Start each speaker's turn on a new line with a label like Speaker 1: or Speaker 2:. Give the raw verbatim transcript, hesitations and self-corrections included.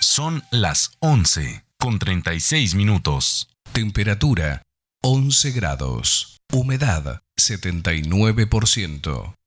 Speaker 1: Son las once con treinta y seis minutos.
Speaker 2: Temperatura once grados. Humedad setenta y nueve por ciento.